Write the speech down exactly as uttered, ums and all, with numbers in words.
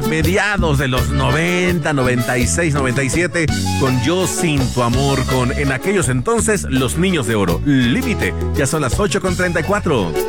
mediados de los noventa, noventa y seis, noventa y siete, con Yo Sin Tu Amor, con en aquellos entonces Los Niños de Oro. Límite, ya son las ocho con treinta y cuatro.